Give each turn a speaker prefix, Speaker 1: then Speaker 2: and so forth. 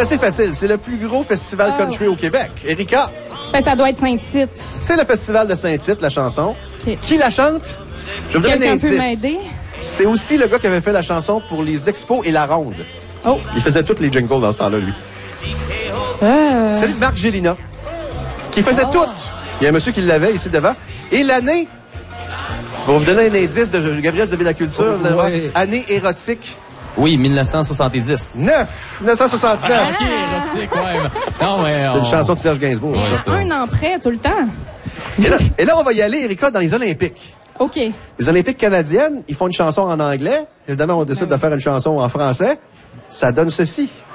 Speaker 1: assez facile. C'est le plus gros festival country au Québec. Erika?
Speaker 2: Ben, ça doit être Saint-Tite.
Speaker 1: C'est le festival de Saint-Tite, la chanson.
Speaker 2: OK.
Speaker 1: Qui la chante? Je vous donne un
Speaker 2: Quelqu'un peut
Speaker 1: indice.
Speaker 2: m'aider?
Speaker 1: C'est aussi le gars qui avait fait la chanson pour les expos et la ronde.
Speaker 2: Oh.
Speaker 1: Il faisait toutes les jingles dans ce temps-là, lui. C'est Marc Gélina, qui faisait toutes. Il y a un monsieur qui l'avait ici devant. Et l'année, on va vous donner un indice de Gabriel, vous avez la culture,
Speaker 3: Ouais.
Speaker 1: année érotique.
Speaker 3: Oui, 1970.
Speaker 1: 1969.
Speaker 3: OK, érotique, ouais. Non, mais
Speaker 1: C'est une chanson de Serge Gainsbourg.
Speaker 2: Mais
Speaker 1: hein.
Speaker 3: ça.
Speaker 2: un an près, tout le temps.
Speaker 1: Et là, on va y aller, Erika, dans les Olympiques.
Speaker 2: OK.
Speaker 1: Les Olympiques canadiennes, ils font une chanson en anglais. Évidemment, on décide de faire une chanson en français. Ça donne ceci.